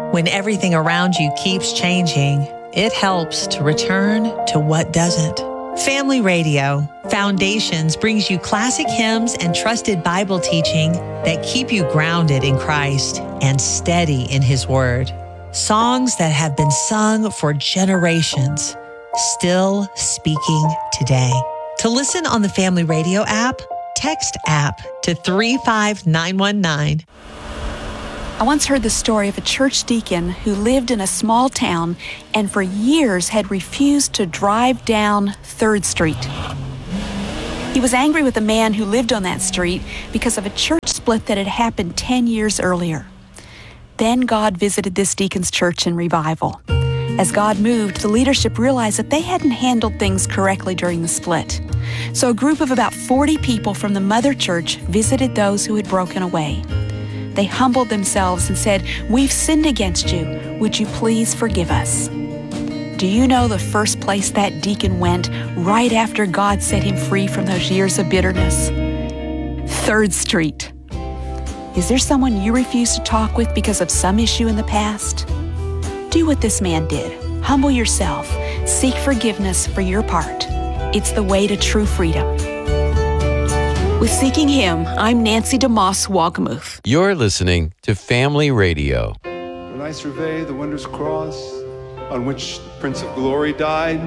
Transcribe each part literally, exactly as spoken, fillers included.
When everything around you keeps changing, it helps to return to what doesn't. Family Radio Foundations brings you classic hymns and trusted Bible teaching that keep you grounded in Christ and steady in His Word. Songs that have been sung for generations, still speaking today. To listen on the Family Radio app, text app to three five nine one nine. I once heard the story of a church deacon who lived in a small town and for years had refused to drive down third Street. He was angry with the man who lived on that street because of a church split that had happened ten years earlier. Then God visited this deacon's church in revival. As God moved, the leadership realized that they hadn't handled things correctly during the split. So a group of about forty people from the mother church visited those who had broken away. They humbled themselves and said, "We've sinned against you. Would you please forgive us?" Do you know the first place that deacon went right after God set him free from those years of bitterness? third Street. Is there someone you refuse to talk with because of some issue in the past? Do what this man did. Humble yourself. Seek forgiveness for your part. It's the way to true freedom. With Seeking Him, I'm Nancy DeMoss Wagamuth. You're listening to Family Radio. When I survey the wondrous cross on which the Prince of Glory died,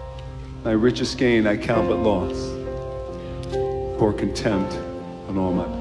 my richest gain I count but loss. Pour contempt on all my